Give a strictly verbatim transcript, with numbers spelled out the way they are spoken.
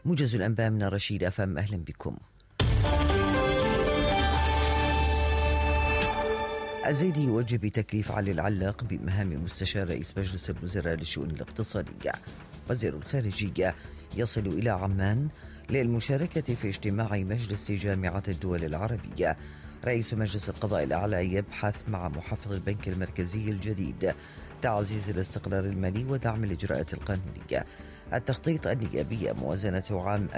موجز الأنباء من رشيد أفهم، أهلا بكم. الزيدي يوجه بتكليف علي العلاق بمهام مستشار رئيس مجلس الوزراء للشؤون الاقتصادية. وزير الخارجية يصل إلى عمان للمشاركة في اجتماع مجلس جامعة الدول العربية. رئيس مجلس القضاء الأعلى يبحث مع محافظ البنك المركزي الجديد تعزيز الاستقرار المالي ودعم الإجراءات القانونية. التخطيط النيابي موازنة عام